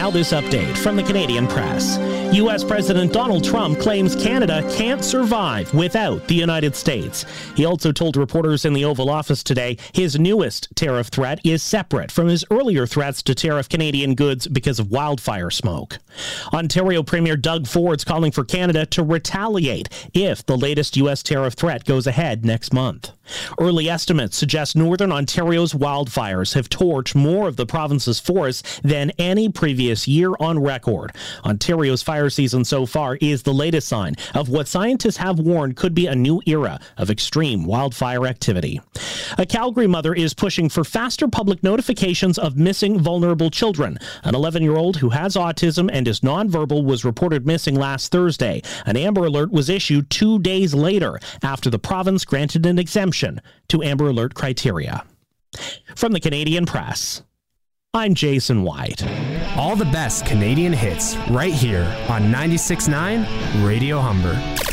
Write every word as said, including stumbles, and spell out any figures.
Now this update from the Canadian Press. U S President Donald Trump claims Canada can't survive without the United States. He also told reporters in the Oval Office today his newest tariff threat is separate from his earlier threats to tariff Canadian goods because of wildfire smoke. Ontario Premier Doug Ford's calling for Canada to retaliate if the latest U S tariff threat goes ahead next month. Early estimates suggest Northern Ontario's wildfires have torched more of the province's forests than any previous year on record. Ontario's fire season so far is the latest sign of what scientists have warned could be a new era of extreme wildfire activity. A Calgary mother is pushing for faster public notifications of missing vulnerable children. An eleven-year-old who has autism and is nonverbal was reported missing last Thursday. An Amber Alert was issued two days later after the province granted an exemption to Amber Alert criteria. From the Canadian Press, I'm Jason White. All the best Canadian hits right here on ninety-six point nine Radio Humber.